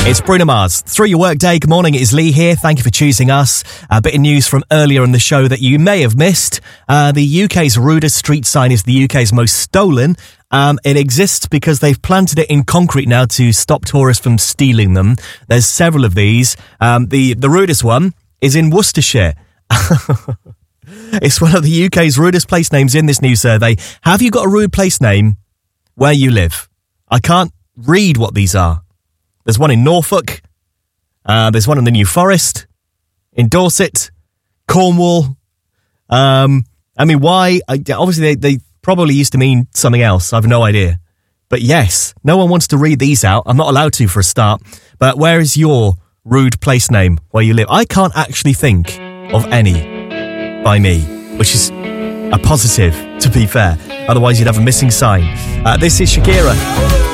It's Bruno Mars. Through your workday, good morning, it is Lee here. Thank you for choosing us. A bit of news from earlier in the show that you may have missed. The UK's rudest street sign is the UK's most stolen. It exists because they've planted it in concrete now to stop tourists from stealing them. There's several of these. The rudest one is in Worcestershire. It's one of the UK's rudest place names in this new survey. Have you got a rude place name where you live? I can't read what these are. There's one in Norfolk. There's one in the New Forest, in Dorset, Cornwall. Why? Obviously, they probably used to mean something else. I have no idea. But yes, no one wants to read these out. I'm not allowed to for a start. But where is your rude place name where you live? I can't actually think of any by me, which is a positive, to be fair. Otherwise, you'd have a missing sign. This is Shakira.